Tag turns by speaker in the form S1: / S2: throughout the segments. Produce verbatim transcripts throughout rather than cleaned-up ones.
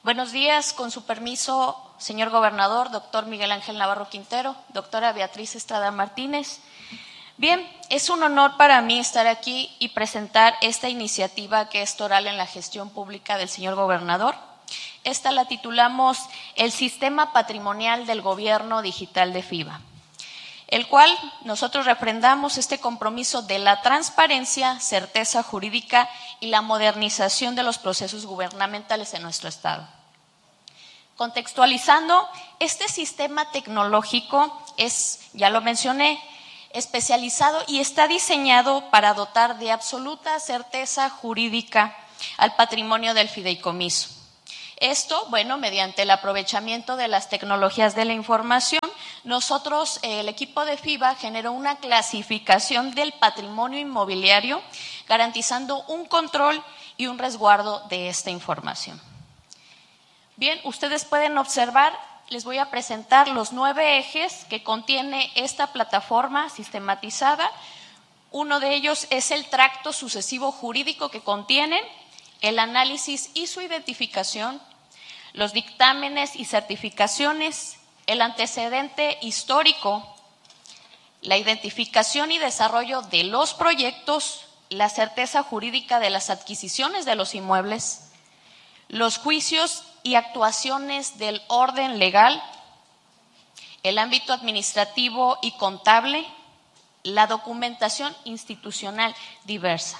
S1: Buenos días, con su permiso, señor gobernador, doctor Miguel Ángel Navarro Quintero, doctora Beatriz Estrada Martínez. Bien, es un honor para mí estar aquí y presentar esta iniciativa que es toral en la gestión pública del señor gobernador. Esta la titulamos El Sistema Patrimonial del Gobierno Digital de FIBA, el cual nosotros refrendamos este compromiso de la transparencia, certeza jurídica y la modernización de los procesos gubernamentales en nuestro Estado. Contextualizando, este sistema tecnológico es, ya lo mencioné, especializado y está diseñado para dotar de absoluta certeza jurídica al patrimonio del fideicomiso. Esto, bueno, mediante el aprovechamiento de las tecnologías de la información, nosotros, el equipo de FIBA, generó una clasificación del patrimonio inmobiliario, garantizando un control y un resguardo de esta información. Bien, ustedes pueden observar, les voy a presentar los nueve ejes que contiene esta plataforma sistematizada. Uno de ellos es el tracto sucesivo jurídico que contienen, el análisis y su identificación, los dictámenes y certificaciones, el antecedente histórico, la identificación y desarrollo de los proyectos, la certeza jurídica de las adquisiciones de los inmuebles, los juicios y actuaciones del orden legal, el ámbito administrativo y contable, la documentación institucional diversa.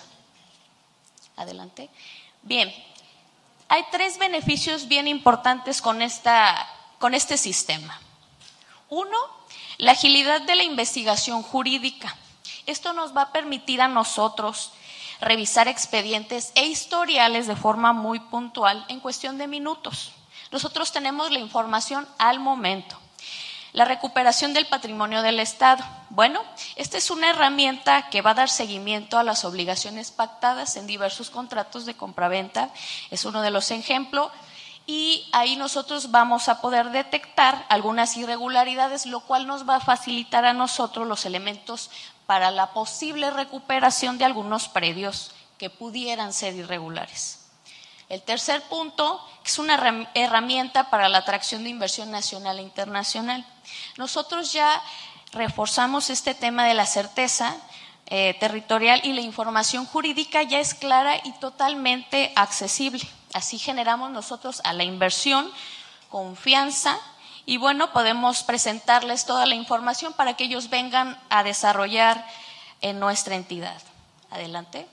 S1: Adelante. Bien, hay tres beneficios bien importantes con, esta, con este sistema. Uno, la agilidad de la investigación jurídica. Esto nos va a permitir a nosotros revisar expedientes e historiales de forma muy puntual en cuestión de minutos. Nosotros tenemos la información al momento. La recuperación del patrimonio del Estado. Bueno, esta es una herramienta que va a dar seguimiento a las obligaciones pactadas en diversos contratos de compraventa. Es uno de los ejemplos. Y ahí nosotros vamos a poder detectar algunas irregularidades, lo cual nos va a facilitar a nosotros los elementos para la posible recuperación de algunos predios que pudieran ser irregulares. El tercer punto es una herramienta para la atracción de inversión nacional e internacional. Nosotros ya reforzamos este tema de la certeza eh, territorial y la información jurídica ya es clara y totalmente accesible. Así generamos nosotros a la inversión confianza y bueno, podemos presentarles toda la información para que ellos vengan a desarrollar en nuestra entidad. Adelante.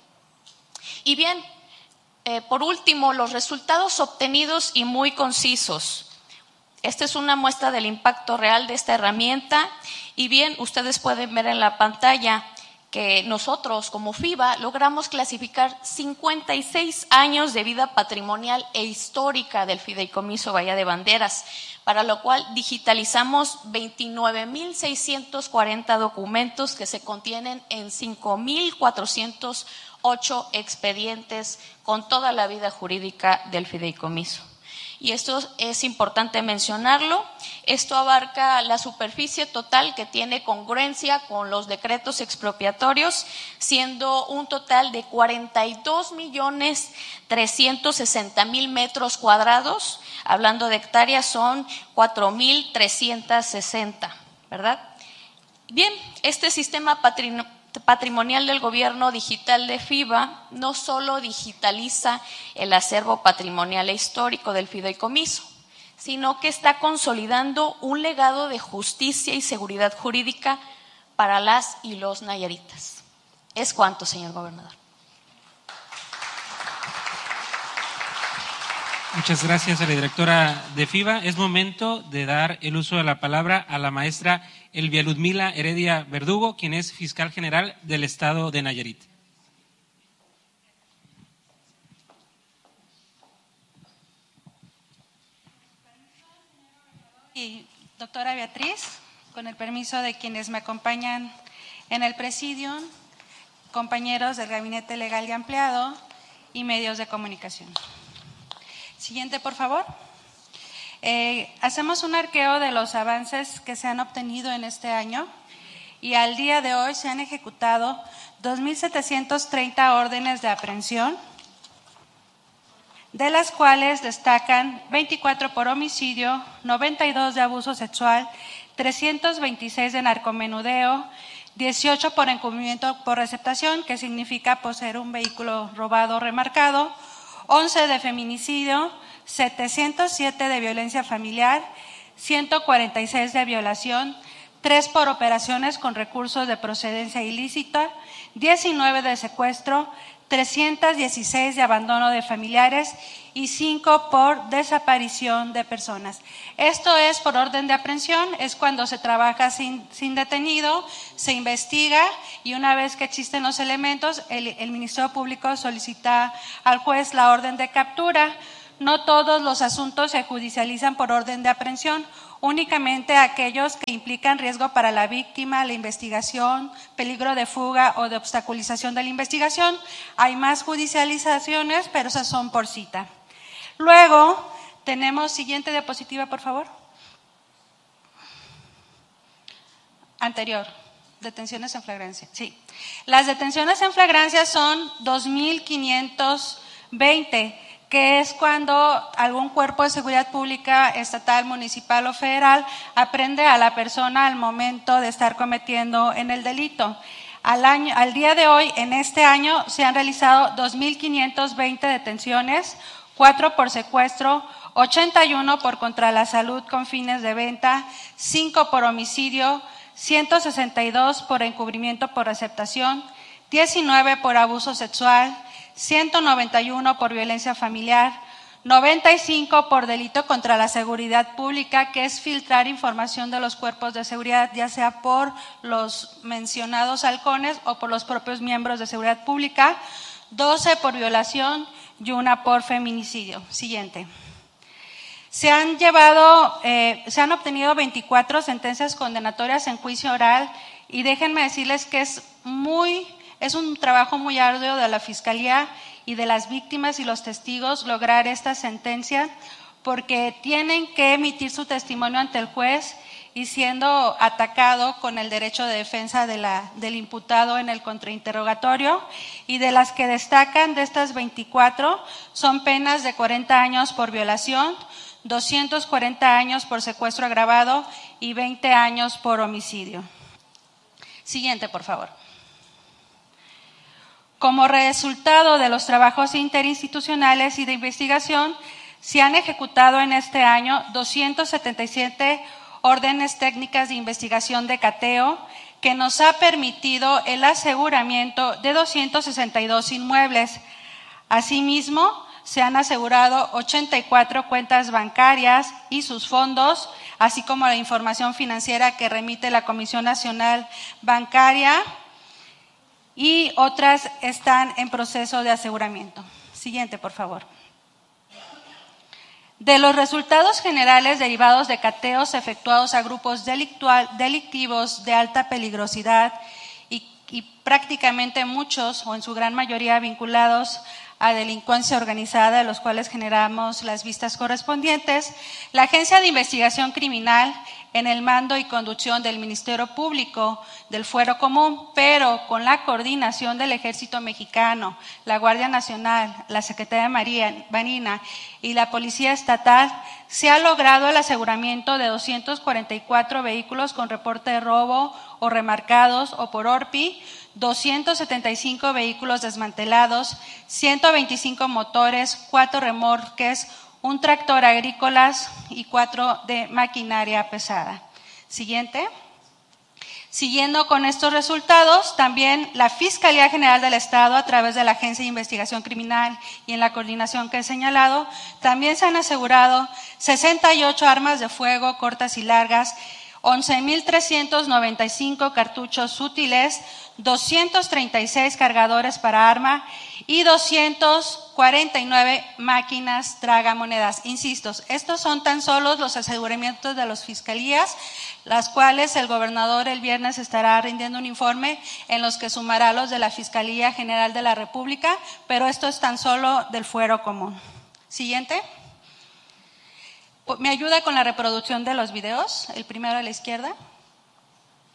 S1: Y bien, eh, por último, los resultados obtenidos y muy concisos. Esta es una muestra del impacto real de esta herramienta y bien, ustedes pueden ver en la pantalla que nosotros como FIBA logramos clasificar cincuenta y seis años de vida patrimonial e histórica del Fideicomiso Bahía de Banderas, para lo cual digitalizamos veintinueve mil seiscientos cuarenta documentos que se contienen en cinco mil cuatrocientos ocho expedientes con toda la vida jurídica del Fideicomiso. Y esto es importante mencionarlo, esto abarca la superficie total que tiene congruencia con los decretos expropiatorios, siendo un total de cuarenta y dos millones trescientos sesenta mil metros cuadrados, hablando de hectáreas son cuatro mil trescientos sesenta, ¿verdad? Bien, este sistema patrimonial patrimonial del gobierno digital de FIBA no solo digitaliza el acervo patrimonial e histórico del fideicomiso, sino que está consolidando un legado de justicia y seguridad jurídica para las y los nayaritas. Es cuanto, señor gobernador.
S2: Muchas gracias a la directora de FIBA. Es momento de dar el uso de la palabra a la maestra Elvia Ludmila Heredia Verdugo, quien es fiscal general del Estado de Nayarit.
S3: Y doctora Beatriz, con el permiso de quienes me acompañan en el presidio, compañeros del Gabinete Legal y Ampliado y medios de comunicación. Siguiente, por favor. Eh, hacemos un arqueo de los avances que se han obtenido en este año y al día de hoy se han ejecutado dos mil setecientas treinta órdenes de aprehensión, de las cuales destacan veinticuatro por homicidio, noventa y dos de abuso sexual, trescientos veintiséis de narcomenudeo, dieciocho por encubrimiento por receptación, que significa poseer un vehículo robado o remarcado, once de feminicidio, setecientos siete de violencia familiar, ciento cuarenta y seis de violación, tres por operaciones con recursos de procedencia ilícita, diecinueve de secuestro, trescientos dieciséis de abandono de familiares y cinco por desaparición de personas. Esto es por orden de aprehensión, es cuando se trabaja sin, sin detenido, se investiga y una vez que existen los elementos, el, el Ministerio Público solicita al juez la orden de captura. No todos los asuntos se judicializan por orden de aprehensión, únicamente aquellos que implican riesgo para la víctima, la investigación, peligro de fuga o de obstaculización de la investigación. Hay más judicializaciones, pero esas son por cita. Luego tenemos, siguiente diapositiva, por favor. Anterior, detenciones en flagrancia. Sí, las detenciones en flagrancia son dos mil quinientos veinte, que es cuando algún cuerpo de seguridad pública, estatal, municipal o federal, aprende a la persona al momento de estar cometiendo en el delito. Al, año, al día de hoy, en este año, se han realizado dos mil quinientos veinte detenciones, cuatro por secuestro, ochenta y uno por contra la salud con fines de venta, cinco por homicidio, ciento sesenta y dos por encubrimiento por receptación, diecinueve por abuso sexual, ciento noventa y uno por violencia familiar, noventa y cinco por delito contra la seguridad pública, que es filtrar información de los cuerpos de seguridad, ya sea por los mencionados halcones o por los propios miembros de seguridad pública, doce por violación y una por feminicidio. Siguiente. Se han llevado, eh, se han obtenido veinticuatro sentencias condenatorias en juicio oral y déjenme decirles que es muy Es un trabajo muy arduo de la Fiscalía y de las víctimas y los testigos lograr esta sentencia, porque tienen que emitir su testimonio ante el juez y siendo atacado con el derecho de defensa de la, del imputado en el contrainterrogatorio, y de las que destacan de estas veinticuatro son penas de cuarenta años por violación, doscientos cuarenta años por secuestro agravado y veinte años por homicidio. Siguiente, por favor. Como resultado de los trabajos interinstitucionales y de investigación, se han ejecutado en este año doscientas setenta y siete órdenes técnicas de investigación de cateo, que nos ha permitido el aseguramiento de doscientos sesenta y dos inmuebles. Asimismo, se han asegurado ochenta y cuatro cuentas bancarias y sus fondos, así como la información financiera que remite la Comisión Nacional Bancaria, y otras están en proceso de aseguramiento. Siguiente, por favor. De los resultados generales derivados de cateos efectuados a grupos delictual, delictivos de alta peligrosidad y, y prácticamente muchos, o en su gran mayoría, vinculados a delincuencia organizada, de los cuales generamos las vistas correspondientes, la Agencia de Investigación Criminal, en el mando y conducción del Ministerio Público, del Fuero Común, pero con la coordinación del Ejército Mexicano, la Guardia Nacional, la Secretaría de Marina y la Policía Estatal, se ha logrado el aseguramiento de doscientos cuarenta y cuatro vehículos con reporte de robo o remarcados o por ORPI, doscientos setenta y cinco vehículos desmantelados, ciento veinticinco motores, cuatro remolques, un tractor agrícolas y cuatro de maquinaria pesada. Siguiente. Siguiendo con estos resultados, también la Fiscalía General del Estado, a través de la Agencia de Investigación Criminal y en la coordinación que he señalado, también se han asegurado sesenta y ocho armas de fuego cortas y largas, once mil trescientos noventa y cinco cartuchos útiles, doscientos treinta y seis cargadores para arma y doscientas cuarenta y nueve máquinas tragamonedas. Insisto, estos son tan solo los aseguramientos de las fiscalías, las cuales el gobernador el viernes estará rindiendo un informe en los que sumará los de la Fiscalía General de la República, pero esto es tan solo del Fuero Común. Siguiente. ¿Me ayuda con la reproducción de los videos? El primero a la izquierda.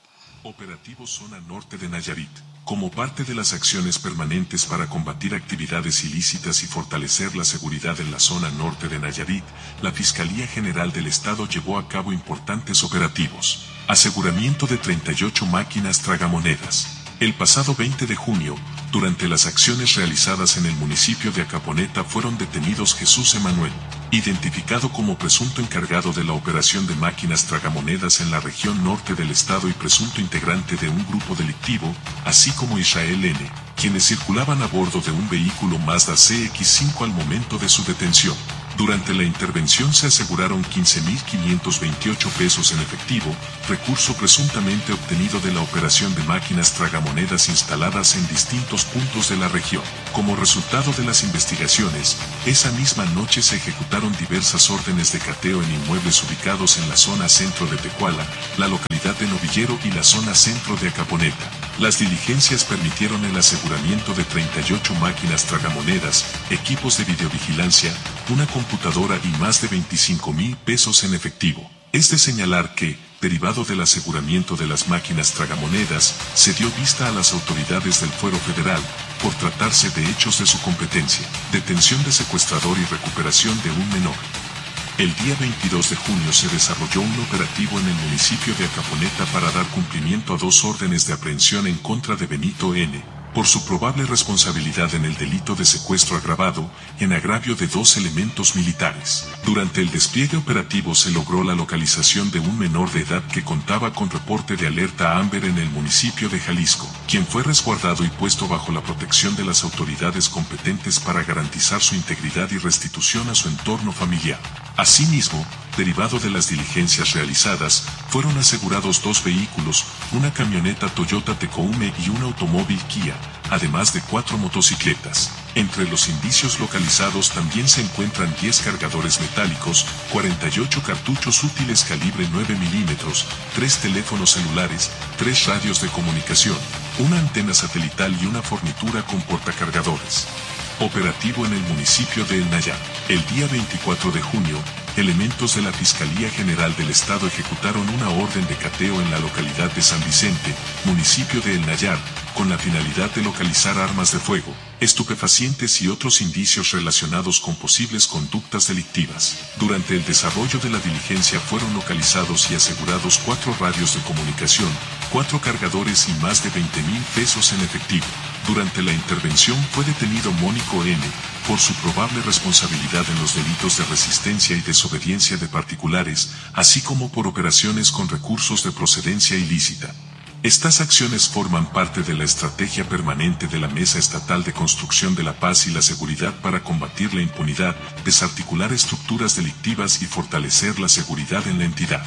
S4: Operativo Zona Norte de Nayarit. Como parte de las acciones permanentes para combatir actividades ilícitas y fortalecer la seguridad en la zona norte de Nayarit, la Fiscalía General del Estado llevó a cabo importantes operativos. Aseguramiento de treinta y ocho máquinas tragamonedas. El pasado veinte de junio, durante las acciones realizadas en el municipio de Acaponeta fueron detenidos Jesús Emanuel, identificado como presunto encargado de la operación de máquinas tragamonedas en la región norte del estado y presunto integrante de un grupo delictivo, así como Israel N., quienes circulaban a bordo de un vehículo Mazda C X cinco al momento de su detención. Durante la intervención se aseguraron quince mil quinientos veintiocho pesos en efectivo, recurso presuntamente obtenido de la operación de máquinas tragamonedas instaladas en distintos puntos de la región. Como resultado de las investigaciones, esa misma noche se ejecutaron diversas órdenes de cateo en inmuebles ubicados en la zona centro de Tecuala, la localidad de Novillero y la zona centro de Acaponeta. Las diligencias permitieron el aseguramiento de treinta y ocho máquinas tragamonedas, equipos de videovigilancia, una computadora y más de veinticinco mil pesos en efectivo. Es de señalar que, derivado del aseguramiento de las máquinas tragamonedas, se dio vista a las autoridades del Fuero Federal, por tratarse de hechos de su competencia, detención de secuestrador y recuperación de un menor. El día veintidós de junio se desarrolló un operativo en el municipio de Acaponeta para dar cumplimiento a dos órdenes de aprehensión en contra de Benito N., por su probable responsabilidad en el delito de secuestro agravado, en agravio de dos elementos militares. Durante el despliegue operativo se logró la localización de un menor de edad que contaba con reporte de alerta Amber en el municipio de Jalisco, quien fue resguardado y puesto bajo la protección de las autoridades competentes para garantizar su integridad y restitución a su entorno familiar. Asimismo, derivado de las diligencias realizadas, fueron asegurados dos vehículos, una camioneta Toyota Tecoume y un automóvil Kia, además de cuatro motocicletas. Entre los indicios localizados también se encuentran diez cargadores metálicos, cuarenta y ocho cartuchos útiles calibre nueve milímetros, tres teléfonos celulares, tres radios de comunicación, una antena satelital y una fornitura con portacargadores. Operativo en el municipio de El Nayar. El día veinticuatro de junio, elementos de la Fiscalía General del Estado ejecutaron una orden de cateo en la localidad de San Vicente, municipio de El Nayar, con la finalidad de localizar armas de fuego, estupefacientes y otros indicios relacionados con posibles conductas delictivas. Durante el desarrollo de la diligencia fueron localizados y asegurados cuatro radios de comunicación, cuatro cargadores y más de veinte mil pesos en efectivo. Durante la intervención fue detenido Mónico N., por su probable responsabilidad en los delitos de resistencia y desobediencia de particulares, así como por operaciones con recursos de procedencia ilícita. Estas acciones forman parte de la estrategia permanente de la Mesa Estatal de Construcción de la Paz y la Seguridad para combatir la impunidad, desarticular estructuras delictivas y fortalecer la seguridad en la entidad.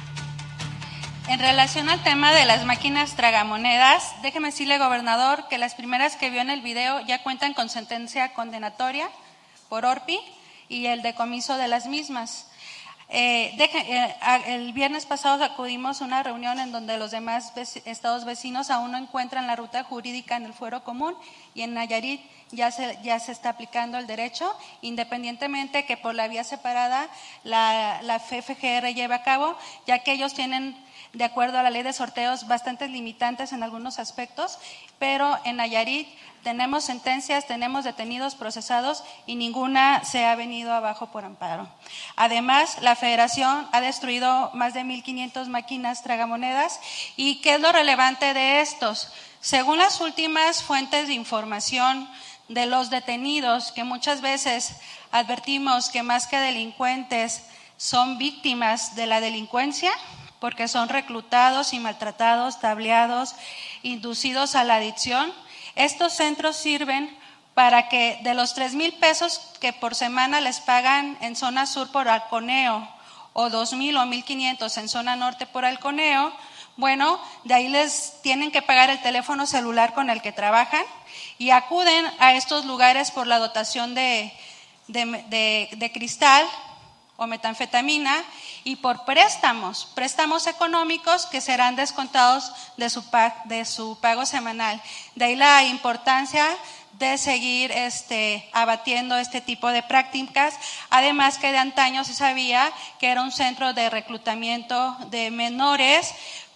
S3: En relación al tema de las máquinas tragamonedas, déjeme decirle, gobernador, que las primeras que vio en el video ya cuentan con sentencia condenatoria por O R P I y el decomiso de las mismas. Eh, deje, eh, el viernes pasado acudimos a una reunión en donde los demás vec- estados vecinos aún no encuentran la ruta jurídica en el fuero común, y en Nayarit ya se, ya se está aplicando el derecho, independientemente que por la vía separada la, la F F G R lleve a cabo, ya que ellos tienen, de acuerdo a la ley de sorteos, bastantes limitantes en algunos aspectos, pero en Nayarit tenemos sentencias, tenemos detenidos, procesados, y ninguna se ha venido abajo por amparo. Además, la Federación ha destruido más de mil quinientas máquinas tragamonedas. ¿Y qué es lo relevante de estos? Según las últimas fuentes de información de los detenidos, que muchas veces advertimos que más que delincuentes son víctimas de la delincuencia, porque son reclutados y maltratados, tableados, inducidos a la adicción. Estos centros sirven para que de los tres mil pesos que por semana les pagan en zona sur por halconeo, o dos mil o mil quinientos en zona norte por halconeo, bueno, de ahí les tienen que pagar el teléfono celular con el que trabajan, y acuden a estos lugares por la dotación de, de, de, de cristal o metanfetamina, y por préstamos, préstamos económicos que serán descontados de su, de su pago semanal. De ahí la importancia de seguir este, abatiendo este tipo de prácticas, además que de antaño se sabía que era un centro de reclutamiento de menores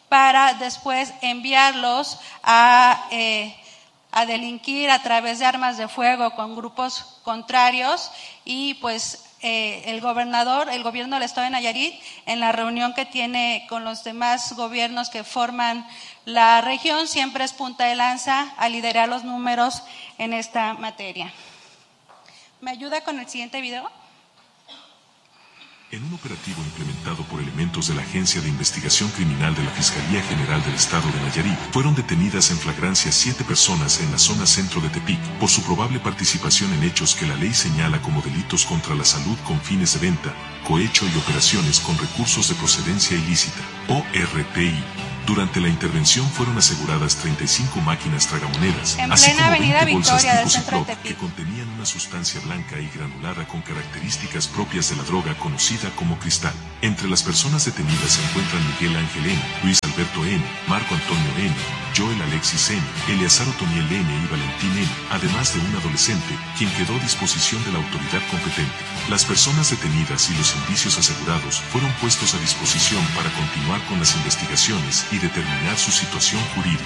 S3: para después enviarlos a, eh, a delinquir a través de armas de fuego con grupos contrarios. Y pues eh, el gobernador, el gobierno del estado de Nayarit, en la reunión que tiene con los demás gobiernos que forman la región, siempre es punta de lanza a liderar los números en esta materia. ¿Me ayuda con el siguiente video?
S4: En un operativo implementado por elementos de la Agencia de Investigación Criminal de la Fiscalía General del Estado de Nayarit, fueron detenidas en flagrancia siete personas en la zona centro de Tepic por su probable participación en hechos que la ley señala como delitos contra la salud con fines de venta, cohecho y operaciones con recursos de procedencia ilícita, o R T I. Durante la intervención fueron aseguradas treinta y cinco máquinas tragamonedas,
S3: en
S4: así
S3: plena
S4: como
S3: Avenida
S4: veinte bolsas
S3: Victoria
S4: tipo
S3: del centro de
S4: Ziploc
S3: Tepic,
S4: que contenían una sustancia blanca y granulada con características propias de la droga conocida como cristal. Entre las personas detenidas se encuentran Miguel Ángel N., Luis Alberto N., Marco Antonio N., Joel Alexis N., Eleazar Otoniel N. y Valentín N., además de un adolescente, quien quedó a disposición de la autoridad competente. Las personas detenidas y los indicios asegurados fueron puestos a disposición para continuar con las investigaciones y determinar su situación jurídica.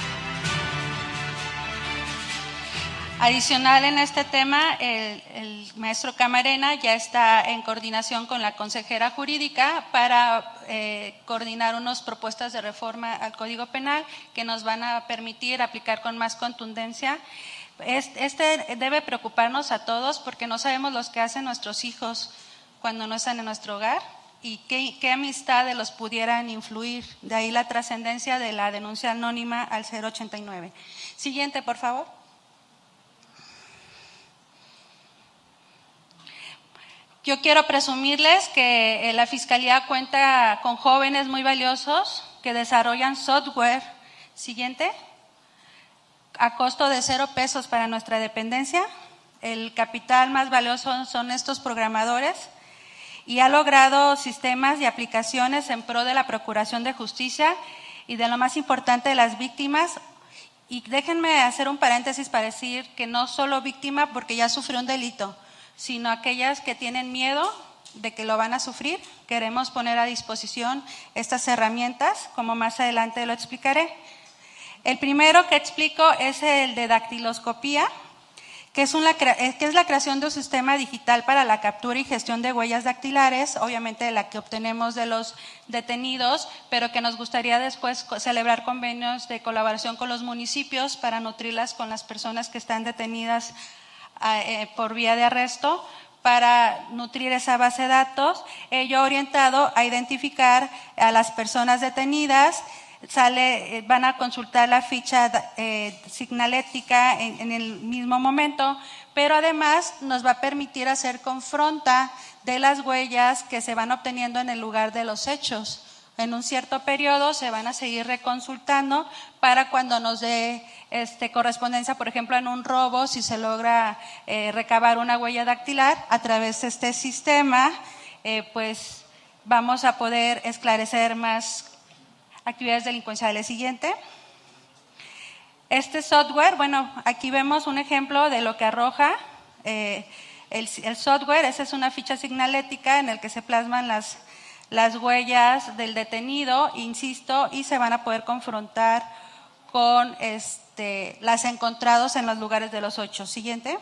S3: Adicional en este tema, el, el maestro Camarena ya está en coordinación con la consejera jurídica para eh, coordinar unas propuestas de reforma al Código Penal que nos van a permitir aplicar con más contundencia. Este debe preocuparnos a todos porque no sabemos los que hacen nuestros hijos cuando no están en nuestro hogar y qué, qué amistades los pudieran influir. De ahí la trascendencia de la denuncia anónima al cero ochenta y nueve. Siguiente, por favor. Yo quiero presumirles que la Fiscalía cuenta con jóvenes muy valiosos que desarrollan software. Siguiente. A costo de cero pesos para nuestra dependencia. El capital más valioso son estos programadores y ha logrado sistemas y aplicaciones en pro de la procuración de justicia y de lo más importante de las víctimas. Y déjenme hacer un paréntesis para decir que no solo víctima porque ya sufrió un delito, sino aquellas que tienen miedo de que lo van a sufrir. Queremos poner a disposición estas herramientas, como más adelante lo explicaré. El primero que explico es el de dactiloscopía, que es, una, que es la creación de un sistema digital para la captura y gestión de huellas dactilares, obviamente de la que obtenemos de los detenidos, pero que nos gustaría después celebrar convenios de colaboración con los municipios para nutrirlas con las personas que están detenidas eh, por vía de arresto, para nutrir esa base de datos, ello orientado a identificar a las personas detenidas. Sale, van a consultar la ficha eh, signalética en, en el mismo momento, pero además nos va a permitir hacer confronta de las huellas que se van obteniendo en el lugar de los hechos. En un cierto periodo se van a seguir reconsultando para cuando nos dé este, correspondencia, por ejemplo, en un robo, si se logra eh, recabar una huella dactilar a través de este sistema, eh, pues vamos a poder esclarecer más actividades delincuenciales. Siguiente. Este software, bueno, aquí vemos un ejemplo de lo que arroja eh, el, el software. Esa es una ficha signalética en el que se plasman las, las huellas del detenido, insisto, y se van a poder confrontar con este, las encontrados en los lugares de los hechos. Siguiente.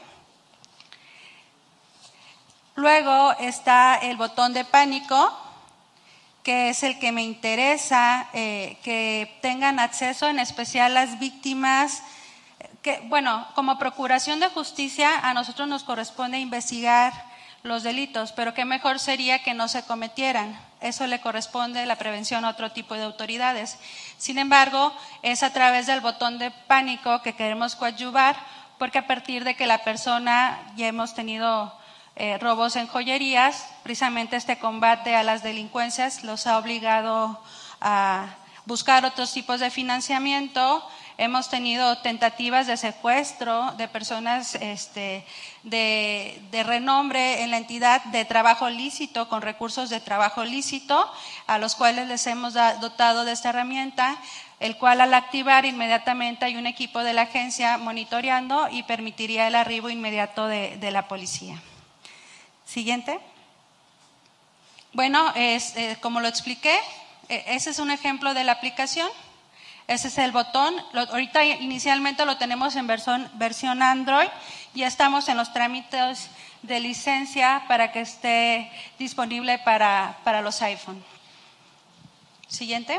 S3: Luego está el botón de pánico, que es el que me interesa eh, que tengan acceso, en especial las víctimas, que, bueno, como Procuración de Justicia a nosotros nos corresponde investigar los delitos, pero qué mejor sería que no se cometieran. Eso le corresponde la prevención a otro tipo de autoridades. Sin embargo, es a través del botón de pánico que queremos coadyuvar, porque a partir de que la persona, ya hemos tenido Eh, robos en joyerías, precisamente este combate a las delincuencias los ha obligado a buscar otros tipos de financiamiento. Hemos tenido tentativas de secuestro de personas este, de, de renombre en la entidad, de trabajo lícito, con recursos de trabajo lícito, a los cuales les hemos dotado de esta herramienta, el cual al activar inmediatamente hay un equipo de la agencia monitoreando y permitiría el arribo inmediato de, de la policía. Siguiente. Bueno, es, eh, como lo expliqué, ese es un ejemplo de la aplicación. Ese es el botón. Lo, ahorita inicialmente lo tenemos en versión, versión Android. Ya estamos en los trámites de licencia para que esté disponible para, para los iPhone. Siguiente.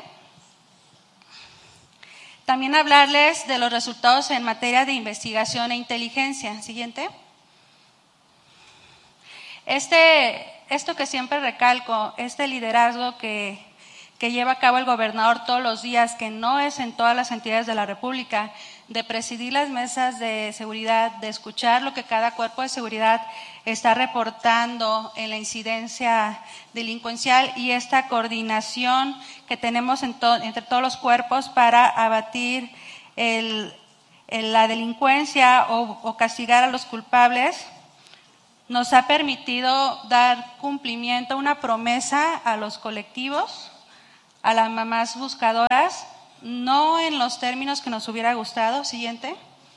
S3: También hablarles de los resultados en materia de investigación e inteligencia. Siguiente. Este, esto que siempre recalco, este liderazgo que, que lleva a cabo el gobernador todos los días, que no es en todas las entidades de la República, de presidir las mesas de seguridad, de escuchar lo que cada cuerpo de seguridad está reportando en la incidencia delincuencial y esta coordinación que tenemos en to- entre todos los cuerpos para abatir el, el, la delincuencia o, o castigar a los culpables, nos ha permitido dar cumplimiento a una promesa a los colectivos, a las mamás buscadoras, no en los términos que nos hubiera gustado. Siguiente.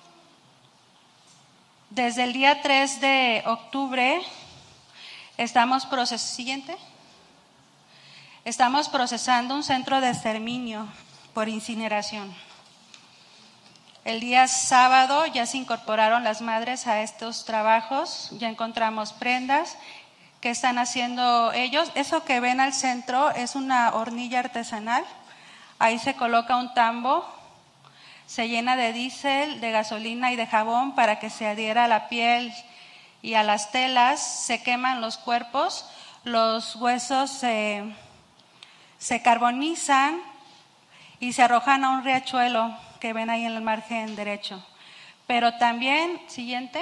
S3: Desde el día tres de octubre estamos procesando, siguiente. Estamos procesando un centro de exterminio por incineración. El día sábado ya se incorporaron las madres a estos trabajos, ya encontramos prendas que están haciendo ellos. Eso que ven al centro es una hornilla artesanal. Ahí se coloca un tambo, se llena de diésel, de gasolina y de jabón para que se adhiera a la piel y a las telas. Se queman los cuerpos, los huesos se, se carbonizan y se arrojan a un riachuelo que ven ahí en el margen derecho. Pero también, siguiente,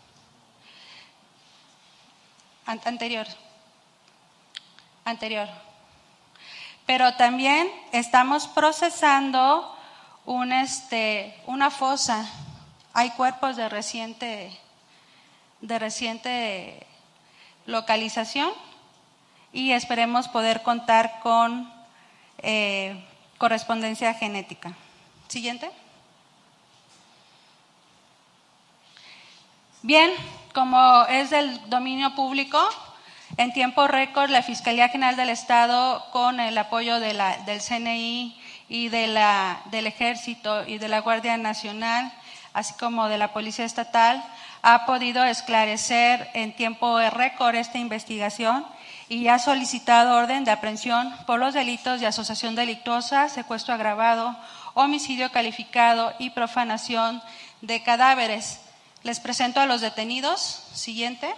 S3: An- anterior, anterior. Pero también estamos procesando un, este, una fosa. Hay cuerpos de reciente, de reciente localización y esperemos poder contar con eh, correspondencia genética. Siguiente. Bien, como es del dominio público, en tiempo récord la Fiscalía General del Estado, con el apoyo de la, del C N I y de la, del Ejército y de la Guardia Nacional, así como de la Policía Estatal, ha podido esclarecer en tiempo récord esta investigación y ha solicitado orden de aprehensión por los delitos de asociación delictuosa, secuestro agravado, homicidio calificado y profanación de cadáveres. Les presento a los detenidos. Siguiente.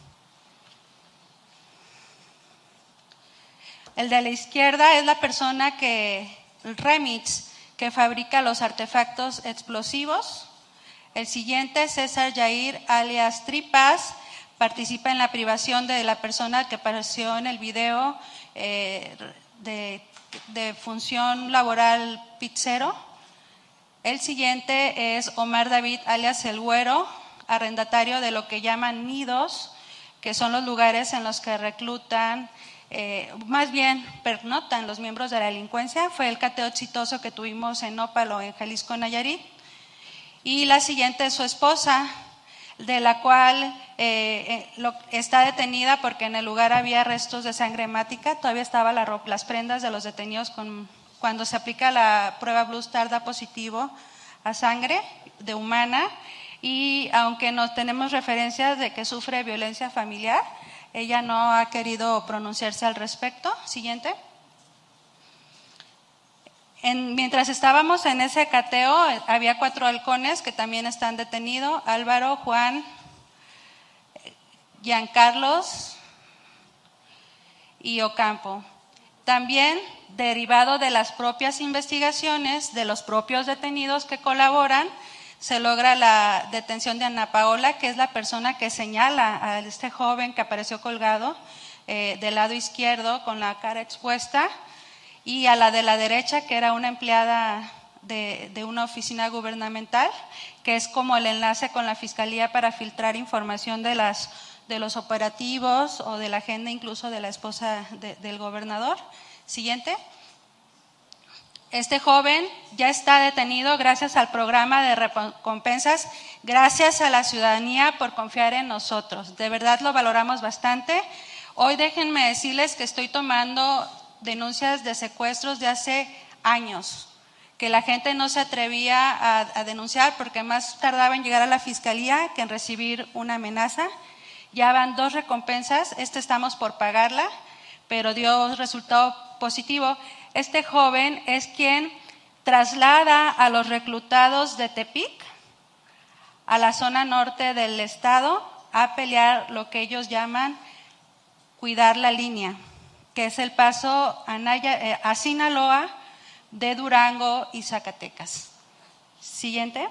S3: El de la izquierda es la persona que, el Remix, que fabrica los artefactos explosivos. El siguiente, César Yair, alias Tripas, participa en la privación de la persona que apareció en el video eh, de, de función laboral pizzero. El siguiente es Omar David, alias El Güero, arrendatario de lo que llaman nidos, que son los lugares en los que reclutan, eh, más bien pernotan los miembros de la delincuencia. Fue el cateo exitoso que tuvimos en Ópalo, en Jalisco, Nayarit. Y la siguiente es su esposa, de la cual eh, eh, lo, está detenida porque en el lugar había restos de sangre hemática. Todavía estaban la ropa, las prendas de los detenidos con, cuando se aplica la prueba Blue Star, da positivo a sangre de humana. Y aunque no tenemos referencias de que sufre violencia familiar, ella no ha querido pronunciarse al respecto. Siguiente. En, mientras estábamos en ese cateo, había cuatro halcones que también están detenidos: Álvaro, Juan, Giancarlos y Ocampo. También, derivado de las propias investigaciones de los propios detenidos que colaboran, se logra la detención de Ana Paola, que es la persona que señala a este joven que apareció colgado eh, del lado izquierdo con la cara expuesta, y a la de la derecha, que era una empleada de, de una oficina gubernamental, que es como el enlace con la Fiscalía para filtrar información de, las, de los operativos o de la agenda incluso de la esposa de, del gobernador. Siguiente. Este joven ya está detenido gracias al programa de recompensas, gracias a la ciudadanía por confiar en nosotros. De verdad lo valoramos bastante. Hoy déjenme decirles que estoy tomando denuncias de secuestros de hace años, que la gente no se atrevía a, a denunciar porque más tardaba en llegar a la fiscalía que en recibir una amenaza. Ya van dos recompensas, esta estamos por pagarla, pero dio resultado positivo. Este joven es quien traslada a los reclutados de Tepic a la zona norte del estado a pelear lo que ellos llaman cuidar la línea, que es el paso a, Naya, eh, a Sinaloa de Durango y Zacatecas. Siguiente.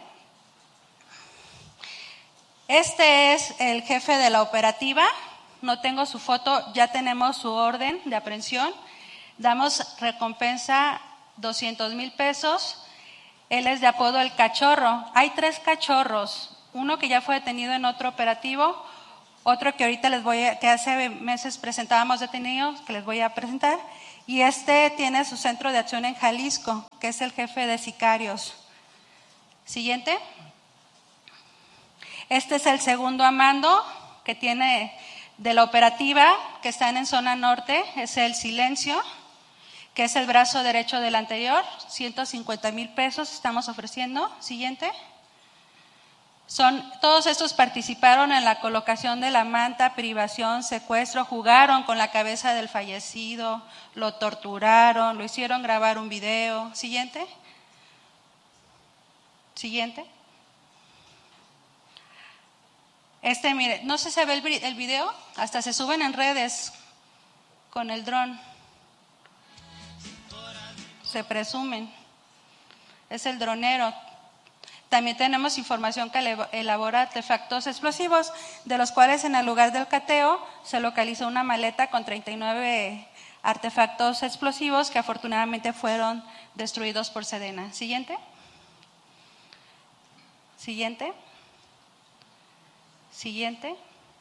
S3: Este es el jefe de la operativa, no tengo su foto, ya tenemos su orden de aprehensión, damos recompensa doscientos mil pesos, él es de apodo El Cachorro, hay tres cachorros, uno que ya fue detenido en otro operativo, otro que ahorita les voy a, que hace meses presentábamos detenidos, que les voy a presentar, y este tiene su centro de acción en Jalisco, que es el jefe de sicarios. Siguiente. Este es el segundo amando que tiene de la operativa, que están en zona norte, es el Silencio, que es el brazo derecho del anterior, ciento cincuenta mil pesos estamos ofreciendo. Siguiente. Son, todos estos participaron en la colocación de la manta, privación, secuestro, jugaron con la cabeza del fallecido, lo torturaron, lo hicieron grabar un video. Siguiente. Siguiente. Este, mire, no sé si se ve el, el video, hasta se suben en redes con el dron. Se presumen. Es el dronero. También tenemos información que elabora artefactos explosivos, de los cuales en el lugar del cateo se localizó una maleta con treinta y nueve artefactos explosivos que afortunadamente fueron destruidos por Sedena. Siguiente. Siguiente. Siguiente.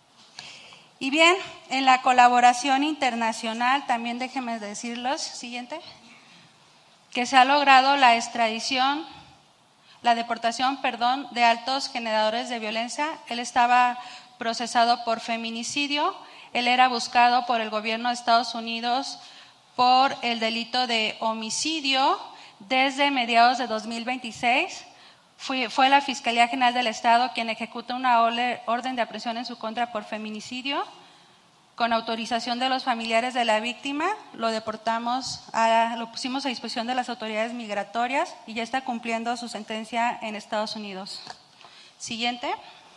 S3: Y bien, en la colaboración internacional, también déjenme decirlos, siguiente, que se ha logrado la extradición, la deportación, perdón, de altos generadores de violencia. Él estaba procesado por feminicidio, él era buscado por el gobierno de Estados Unidos por el delito de homicidio desde mediados de dos mil veintiséis. Fue, fue la Fiscalía General del Estado quien ejecuta una orden de aprehensión en su contra por feminicidio. Con autorización de los familiares de la víctima, lo deportamos, a, lo pusimos a disposición de las autoridades migratorias y ya está cumpliendo su sentencia en Estados Unidos. Siguiente.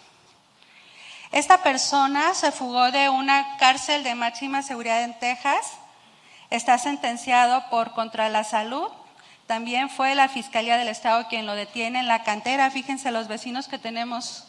S3: Esta persona se fugó de una cárcel de máxima seguridad en Texas, está sentenciado por contra la salud. También fue la Fiscalía del Estado quien lo detiene en la cantera, fíjense los vecinos que tenemos.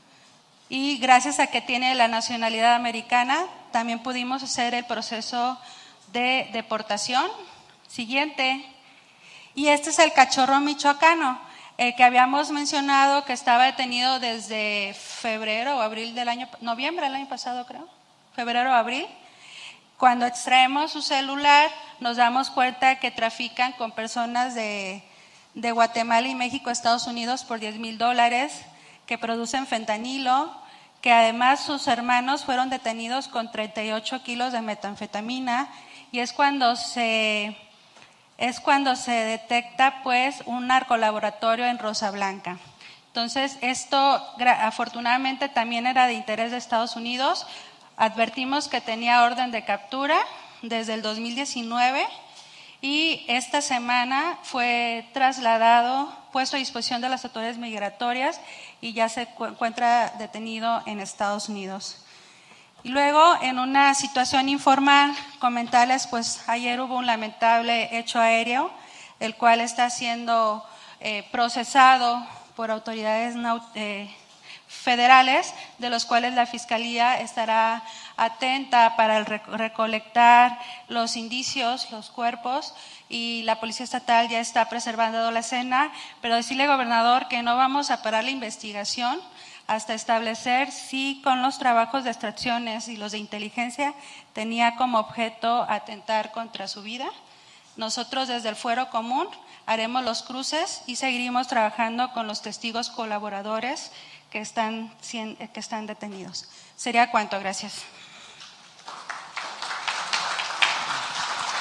S3: Y gracias a que tiene la nacionalidad americana, también pudimos hacer el proceso de deportación. Siguiente. Y este es el cachorro michoacano, el que habíamos mencionado que estaba detenido desde febrero o abril del año, noviembre del año pasado creo, febrero o abril. Cuando extraemos su celular, nos damos cuenta que trafican con personas de, de Guatemala y México a Estados Unidos por diez mil dólares, que producen fentanilo, que además sus hermanos fueron detenidos con treinta y ocho kilos de metanfetamina, y es cuando se, es cuando se detecta pues un narcolaboratorio en Rosa Blanca. Entonces, esto afortunadamente también era de interés de Estados Unidos. Advertimos que tenía orden de captura desde el dos mil diecinueve y esta semana fue trasladado, puesto a disposición de las autoridades migratorias y ya se encuentra detenido en Estados Unidos. Y luego, en una situación informal, comentarles, pues ayer hubo un lamentable hecho aéreo, el cual está siendo eh, procesado por autoridades eh, federales, de los cuales la Fiscalía estará atenta para el recolectar los indicios, los cuerpos, y la Policía Estatal ya está preservando la escena, pero decirle, gobernador, que no vamos a parar la investigación hasta establecer si con los trabajos de extracciones y los de inteligencia tenía como objeto atentar contra su vida. Nosotros desde el Fuero Común haremos los cruces y seguiremos trabajando con los testigos colaboradores que están, que están detenidos. Sería cuanto, gracias.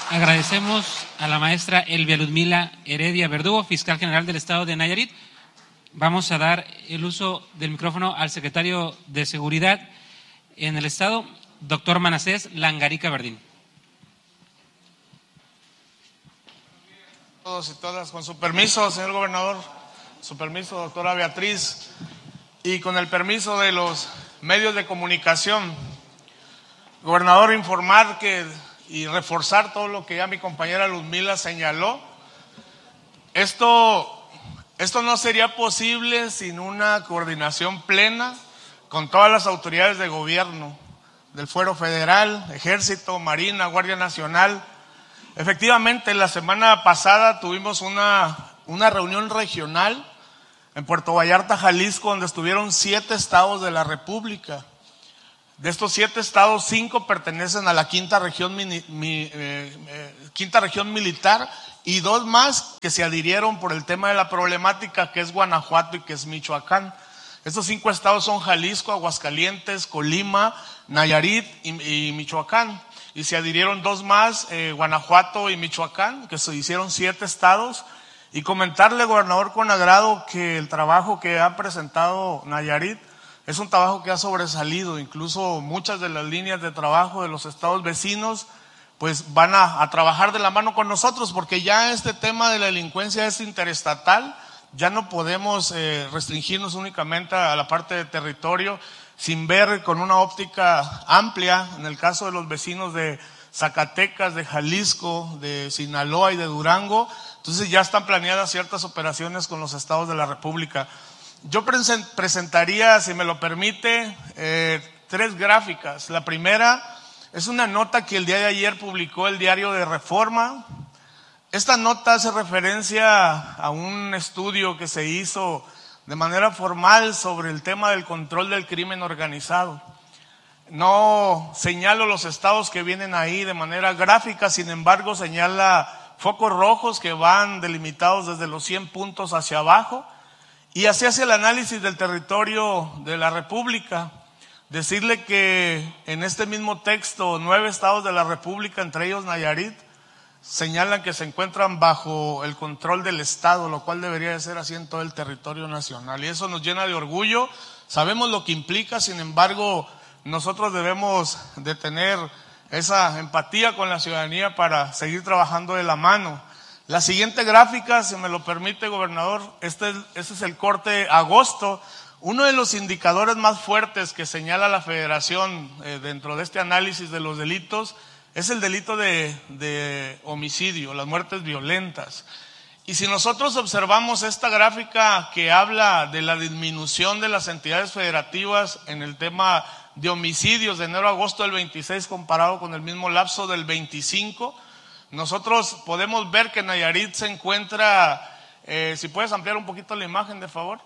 S2: Agradecemos a la maestra Elvia Ludmila Heredia Verdugo, fiscal general del estado de Nayarit. Vamos a dar el uso del micrófono al secretario de Seguridad en el estado, doctor Manasés Langarica Verdín.
S5: Todos y todas, con su permiso, señor gobernador, su permiso, doctora Beatriz, y con el permiso de los medios de comunicación, gobernador, informar que y reforzar todo lo que ya mi compañera Ludmila señaló. Esto, esto no sería posible sin una coordinación plena con todas las autoridades de gobierno, del Fuero Federal, Ejército, Marina, Guardia Nacional. Efectivamente, la semana pasada tuvimos una, una reunión regional en Puerto Vallarta, Jalisco, donde estuvieron siete estados de la República. De estos siete estados, cinco pertenecen a la quinta región, mini, mi, eh, eh, quinta región militar y dos más que se adhirieron por el tema de la problemática, que es Guanajuato y que es Michoacán. Estos cinco estados son Jalisco, Aguascalientes, Colima, Nayarit y, y Michoacán. Y se adhirieron dos más, eh, Guanajuato y Michoacán, que se hicieron siete estados. Y comentarle, gobernador, con agrado que el trabajo que ha presentado Nayarit es un trabajo que ha sobresalido. Incluso muchas de las líneas de trabajo de los estados vecinos pues van a, a trabajar de la mano con nosotros, porque ya este tema de la delincuencia es interestatal. Ya no podemos eh, restringirnos únicamente a la parte de territorio, sin ver con una óptica amplia, en el caso de los vecinos de Zacatecas, de Jalisco, de Sinaloa y de Durango. Entonces ya están planeadas ciertas operaciones con los estados de la República. Yo presentaría, si me lo permite, eh, tres gráficas. La primera es una nota que el día de ayer publicó el diario de Reforma. Esta nota hace referencia a un estudio que se hizo de manera formal sobre el tema del control del crimen organizado. No señalo los estados que vienen ahí de manera gráfica, sin embargo señala focos rojos que van delimitados desde los cien puntos hacia abajo, y así hace el análisis del territorio de la República. Decirle que en este mismo texto, nueve estados de la República, entre ellos Nayarit, señalan que se encuentran bajo el control del Estado, lo cual debería de ser así en todo el territorio nacional. Y eso nos llena de orgullo. Sabemos lo que implica, sin embargo, nosotros debemos de tener esa empatía con la ciudadanía para seguir trabajando de la mano. La siguiente gráfica, si me lo permite, gobernador, este es, este es el corte agosto. Uno de los indicadores más fuertes que señala la Federación eh, dentro de este análisis de los delitos es el delito de, de homicidio, las muertes violentas. Y si nosotros observamos esta gráfica que habla de la disminución de las entidades federativas en el tema de homicidios de enero a agosto del veintiséis comparado con el mismo lapso del veinticinco, nosotros podemos ver que Nayarit se encuentra, eh, si puedes ampliar un poquito la imagen de favor.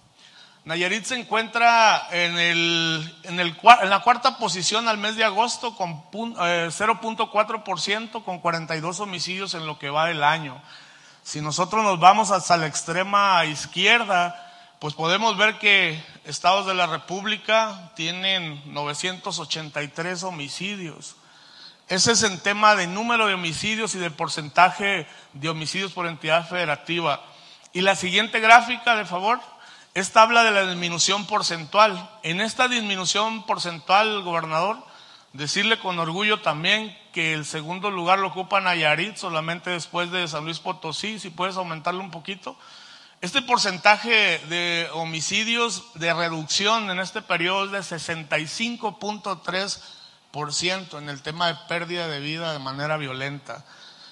S5: Nayarit se encuentra en, el, en, el, en la cuarta posición al mes de agosto con eh, cero punto cuatro por ciento, con cuarenta y dos homicidios en lo que va del año. Si nosotros nos vamos hasta la extrema izquierda, pues podemos ver que estados de la República tienen novecientos ochenta y tres homicidios. Ese es el tema de número de homicidios y de porcentaje de homicidios por entidad federativa. Y la siguiente gráfica, de favor. Esta habla de la disminución porcentual. En esta disminución porcentual, gobernador, decirle con orgullo también que el segundo lugar lo ocupa Nayarit, solamente después de San Luis Potosí. Si puedes aumentarlo un poquito. Este porcentaje de homicidios de reducción en este periodo es de sesenta y cinco punto tres por ciento en el tema de pérdida de vida de manera violenta.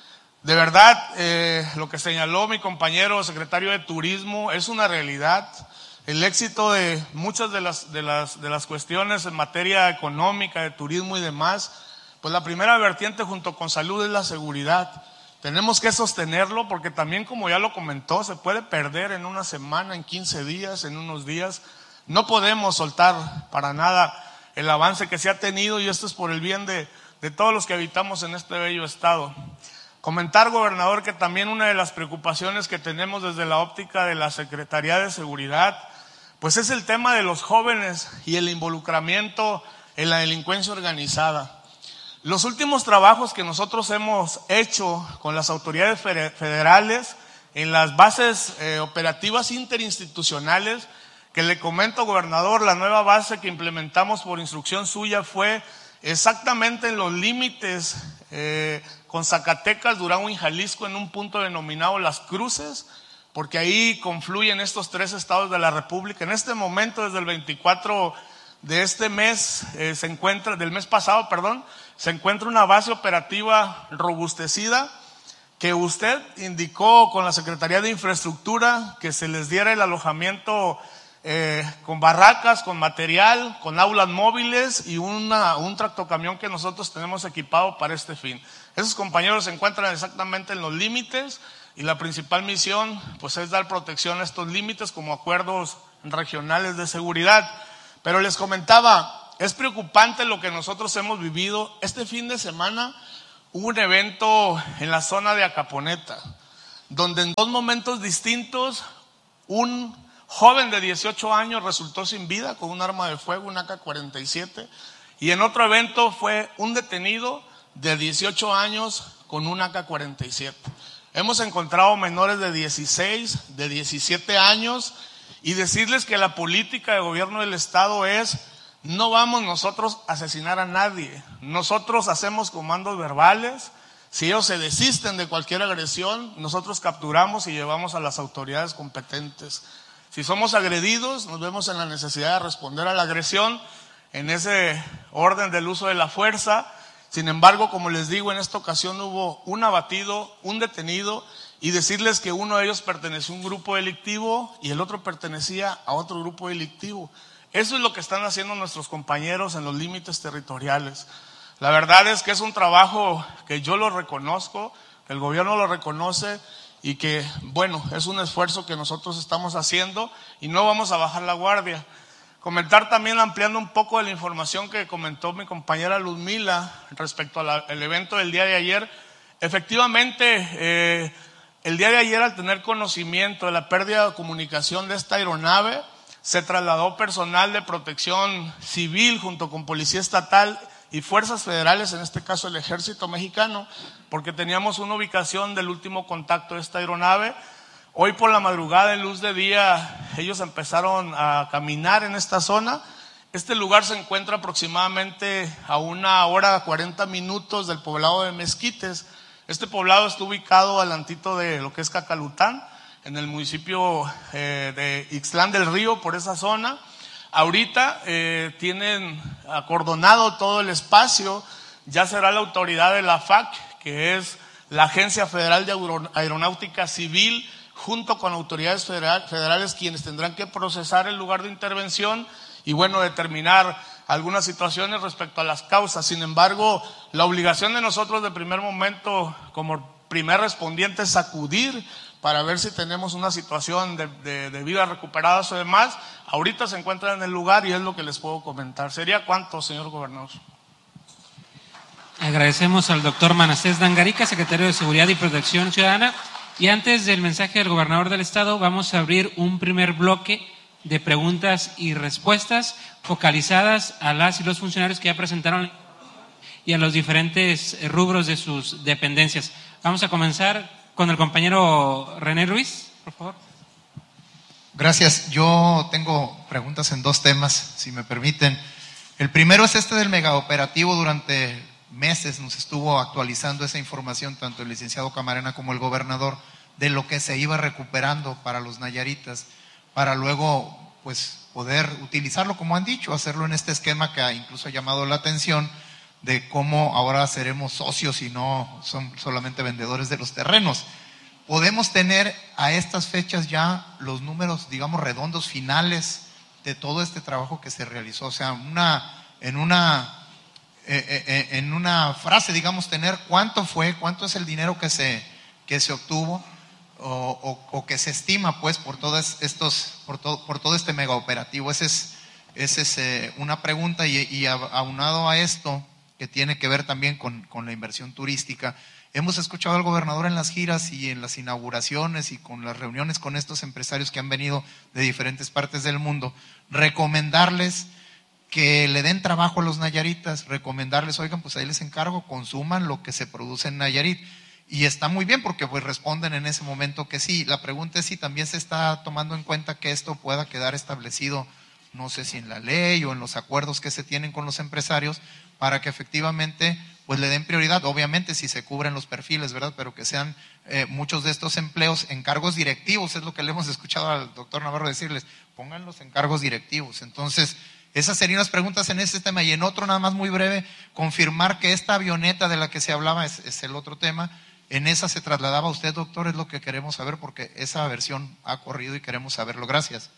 S5: De verdad, eh, lo que señaló mi compañero secretario de Turismo es una realidad. El éxito de muchas de las, de las, de las cuestiones en materia económica, de turismo y demás, pues la primera vertiente junto con salud es la seguridad. Tenemos que sostenerlo porque también, como ya lo comentó, se puede perder en una semana, en quince días, en unos días. No podemos soltar para nada el avance que se ha tenido, y esto es por el bien de, de todos los que habitamos en este bello estado. Comentar, gobernador, que también una de las preocupaciones que tenemos desde la óptica de la Secretaría de Seguridad, pues es el tema de los jóvenes y el involucramiento en la delincuencia organizada. Los últimos trabajos que nosotros hemos hecho con las autoridades federales en las bases eh, operativas interinstitucionales, que le comento, gobernador, la nueva base que implementamos por instrucción suya fue exactamente en los límites eh, con Zacatecas, Durango y Jalisco, en un punto denominado Las Cruces, porque ahí confluyen estos tres estados de la República. En este momento, desde el veinticuatro de este mes, eh, se encuentra, del mes pasado, perdón, se encuentra una base operativa robustecida que usted indicó con la Secretaría de Infraestructura que se les diera el alojamiento eh, con barracas, con material, con aulas móviles y una, un tractocamión que nosotros tenemos equipado para este fin. Esos compañeros se encuentran exactamente en los límites y la principal misión pues es dar protección a estos límites como acuerdos regionales de seguridad. Pero les comentaba, es preocupante lo que nosotros hemos vivido. Este fin de semana hubo un evento en la zona de Acaponeta, donde en dos momentos distintos un joven de dieciocho años resultó sin vida con un arma de fuego, un A K cuarenta y siete, y en otro evento fue un detenido de dieciocho años con un A K cuarenta y siete. Hemos encontrado menores de dieciséis, de diecisiete años, y decirles que la política de gobierno del Estado es: no vamos nosotros a asesinar a nadie, nosotros hacemos comandos verbales. Si ellos se desisten de cualquier agresión, nosotros capturamos y llevamos a las autoridades competentes. Si somos agredidos, nos vemos en la necesidad de responder a la agresión en ese orden del uso de la fuerza. Sin embargo, como les digo, en esta ocasión hubo un abatido, un detenido, y decirles que uno de ellos pertenecía a un grupo delictivo y el otro pertenecía a otro grupo delictivo. Eso es lo que están haciendo nuestros compañeros en los límites territoriales. La verdad es que es un trabajo que yo lo reconozco, que el gobierno lo reconoce y que, bueno, es un esfuerzo que nosotros estamos haciendo y no vamos a bajar la guardia. Comentar también, ampliando un poco de la información que comentó mi compañera Luzmila respecto al evento del día de ayer. Efectivamente, eh, el día de ayer, al tener conocimiento de la pérdida de comunicación de esta aeronave, se trasladó personal de protección civil junto con policía estatal y fuerzas federales, en este caso el ejército mexicano, porque teníamos una ubicación del último contacto de esta aeronave. Hoy por la madrugada, en luz de día, ellos empezaron a caminar en esta zona. Este lugar se encuentra aproximadamente a una hora cuarenta minutos del poblado de Mezquites. Este poblado está ubicado alantito de lo que es Cacalután, en el municipio eh, de Ixtlán del Río, por esa zona. Ahorita eh, tienen acordonado todo el espacio. Ya será la autoridad de la F A C, que es la Agencia Federal de Aeronáutica Civil, junto con autoridades federal, federales, quienes tendrán que procesar el lugar de intervención y, bueno, determinar algunas situaciones respecto a las causas. Sin embargo, la obligación de nosotros de primer momento, como primer respondiente, es acudir para ver si tenemos una situación de, de, de vidas recuperadas o demás. Ahorita se encuentran en el lugar y es lo que les puedo comentar. ¿Sería cuánto, señor gobernador?
S2: Agradecemos al doctor Manasés Dangarica, secretario de Seguridad y Protección Ciudadana. Y antes del mensaje del gobernador del estado, vamos a abrir un primer bloque de preguntas y respuestas focalizadas a las y los funcionarios que ya presentaron y a los diferentes rubros de sus dependencias. Vamos a comenzar con el compañero René Ruiz, por favor.
S6: Gracias. Yo tengo preguntas en dos temas, si me permiten. El primero es este del megaoperativo. Durante meses nos estuvo actualizando esa información tanto el licenciado Camarena como el gobernador de lo que se iba recuperando para los nayaritas, para luego pues poder utilizarlo, como han dicho, hacerlo en este esquema que incluso ha llamado la atención de cómo ahora seremos socios y no son solamente vendedores de los terrenos. ¿Podemos tener a estas fechas ya los números, digamos, redondos finales de todo este trabajo que se realizó? O sea, una, en una eh, eh, en una frase, digamos, tener cuánto fue, cuánto es el dinero que se, que se obtuvo o, o, o que se estima, pues, por todos estos, por todo, por todo este megaoperativo. Esa es, esa es eh, una pregunta y, y aunado a esto, que tiene que ver también con, con la inversión turística. Hemos escuchado al gobernador en las giras y en las inauguraciones y con las reuniones con estos empresarios que han venido de diferentes partes del mundo, recomendarles que le den trabajo a los nayaritas, recomendarles, oigan, pues ahí les encargo, consuman lo que se produce en Nayarit. Y está muy bien porque pues responden en ese momento que sí. La pregunta es si también se está tomando en cuenta que esto pueda quedar establecido, no sé si en la ley o en los acuerdos que se tienen con los empresarios, para que efectivamente pues le den prioridad, obviamente si se cubren los perfiles, ¿verdad? Pero que sean eh, muchos de estos empleos en cargos directivos, es lo que le hemos escuchado al doctor Navarro decirles, pónganlos en cargos directivos. Entonces, esas serían las preguntas en ese tema. Y en otro, nada más muy breve, confirmar que esta avioneta de la que se hablaba es, es el otro tema. En esa se trasladaba usted, doctor, es lo que queremos saber, porque esa versión ha corrido y queremos saberlo. Gracias.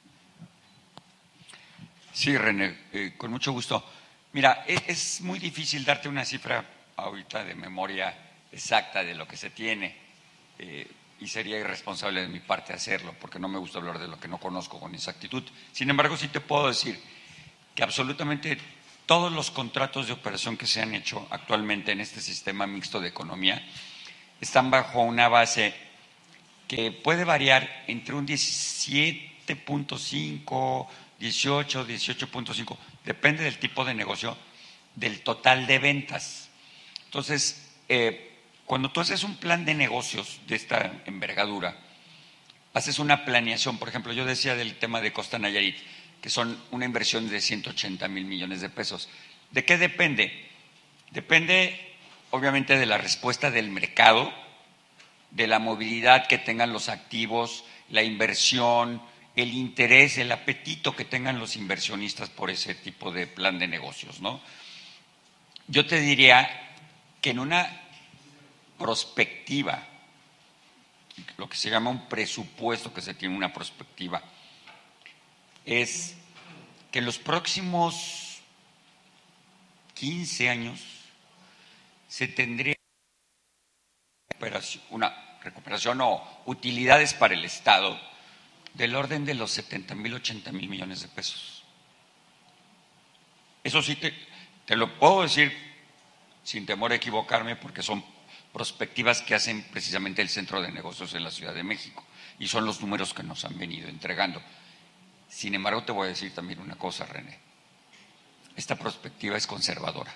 S7: Sí, René, eh, con mucho gusto. Mira, es, es muy difícil darte una cifra ahorita de memoria exacta de lo que se tiene, eh, y sería irresponsable de mi parte hacerlo, porque no me gusta hablar de lo que no conozco con exactitud. Sin embargo, sí te puedo decir que absolutamente todos los contratos de operación que se han hecho actualmente en este sistema mixto de economía están bajo una base que puede variar entre un diecisiete punto cinco, dieciocho, dieciocho punto cinco, depende del tipo de negocio, del total de ventas. Entonces, eh, cuando tú haces un plan de negocios de esta envergadura, haces una planeación. Por ejemplo, yo decía del tema de Costa Nayarit, que son una inversión de ciento ochenta mil millones de pesos. ¿De qué depende? Depende obviamente de la respuesta del mercado, de la movilidad que tengan los activos, la inversión, el interés, el apetito que tengan los inversionistas por ese tipo de plan de negocios, ¿no? Yo te diría que en una prospectiva, lo que se llama un presupuesto que se tiene una prospectiva, es que en los próximos quince años se tendría una recuperación o utilidades para el Estado del orden de los setenta mil, ochenta mil millones de pesos. Eso sí te, te lo puedo decir sin temor a equivocarme, porque son prospectivas que hacen precisamente el Centro de Negocios en la Ciudad de México y son los números que nos han venido entregando. Sin embargo, te voy a decir también una cosa, René. Esta prospectiva es conservadora.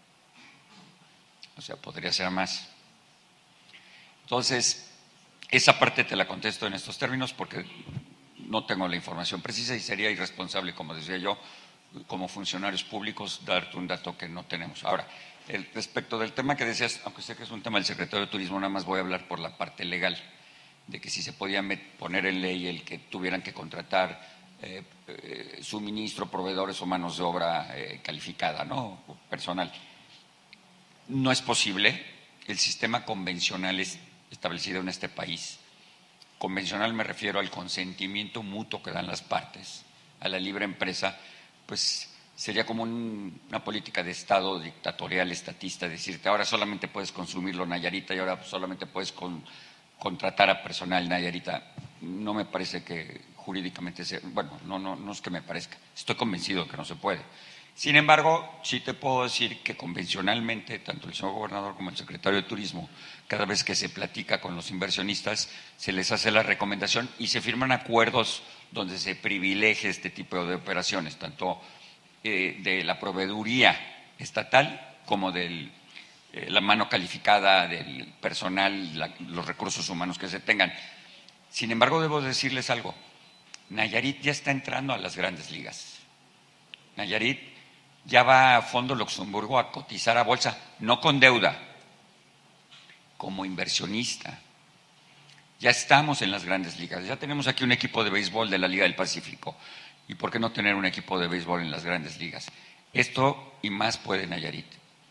S7: O sea, podría ser más. Entonces, esa parte te la contesto en estos términos porque no tengo la información precisa y sería irresponsable, como decía yo, como funcionarios públicos, darte un dato que no tenemos. Ahora, el, respecto del tema que decías, aunque sé que es un tema del secretario de Turismo, nada más voy a hablar por la parte legal, de que si se podía poner en ley el que tuvieran que contratar eh, eh, suministro, proveedores o manos de obra eh, calificada, ¿no? O personal. No es posible. El sistema convencional es establecido en este país. Convencional me refiero al consentimiento mutuo que dan las partes, a la libre empresa, pues sería como un, una política de Estado dictatorial, estatista, decirte ahora solamente puedes consumirlo Nayarita y ahora solamente puedes con, contratar a personal Nayarita. No me parece que jurídicamente sea, bueno, no, no, no es que me parezca, estoy convencido de que no se puede. Sin embargo, sí te puedo decir que convencionalmente, tanto el señor gobernador como el secretario de Turismo, cada vez que se platica con los inversionistas, se les hace la recomendación y se firman acuerdos donde se privilegia este tipo de operaciones, tanto eh, de la proveeduría estatal como de eh, la mano calificada del personal, la, los recursos humanos que se tengan. Sin embargo, debo decirles algo, Nayarit ya está entrando a las grandes ligas. Nayarit ya va a Fondo Luxemburgo a cotizar a bolsa, no con deuda, como inversionista. Ya estamos en las grandes ligas, ya tenemos aquí un equipo de béisbol de la Liga del Pacífico. ¿Y por qué no tener un equipo de béisbol en las grandes ligas? Esto y más puede Nayarit.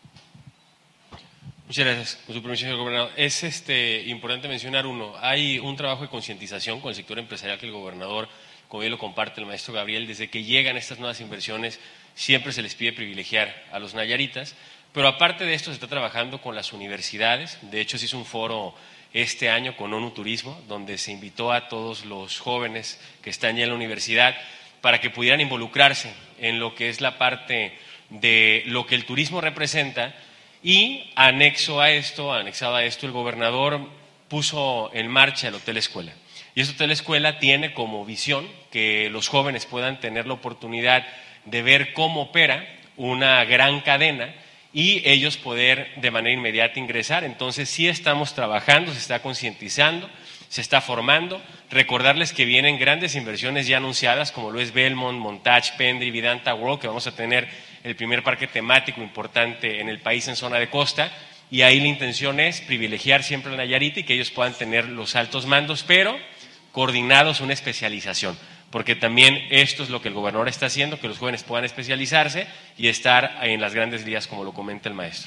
S8: Muchas gracias. Con su permiso, señor gobernador. Es este, importante mencionar uno, hay un trabajo de concientización con el sector empresarial que el gobernador, como bien lo comparte el maestro Gabriel, desde que llegan estas nuevas inversiones, siempre se les pide privilegiar a los nayaritas, pero aparte de esto se está trabajando con las universidades. De hecho, se hizo un foro este año con ONU Turismo, donde se invitó a todos los jóvenes que están ya en la universidad para que pudieran involucrarse en lo que es la parte de lo que el turismo representa. Y anexo a esto, anexado a esto, el gobernador puso en marcha el Hotel Escuela. Y este Hotel Escuela tiene como visión que los jóvenes puedan tener la oportunidad de ver cómo opera una gran cadena y ellos poder de manera inmediata ingresar. Entonces sí estamos trabajando, se está concientizando, se está formando. Recordarles que vienen grandes inversiones ya anunciadas, como lo es Belmont, Montage, Pendry, Vidanta World, que vamos a tener el primer parque temático importante en el país en zona de costa, y ahí la intención es privilegiar siempre a Nayarit y que ellos puedan tener los altos mandos, pero coordinados, una especialización, porque también esto es lo que el gobernador está haciendo, que los jóvenes puedan especializarse y estar en las grandes ligas, como lo comenta el maestro.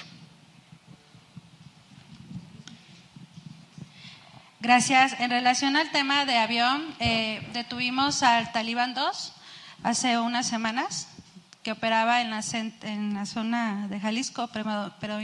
S3: Gracias. En relación al tema de avión, eh, detuvimos al Talibán dos hace unas semanas, que operaba en la, en la zona de Jalisco, pero, pero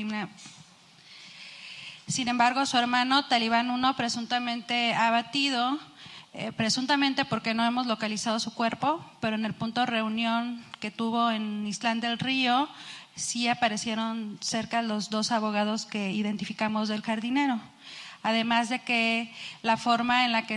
S3: sin embargo su hermano Talibán uno presuntamente abatido, eh, presuntamente porque no hemos localizado su cuerpo, pero en el punto de reunión que tuvo en Islán del Río sí aparecieron cerca los dos abogados que identificamos del jardinero. Además de que la forma en la que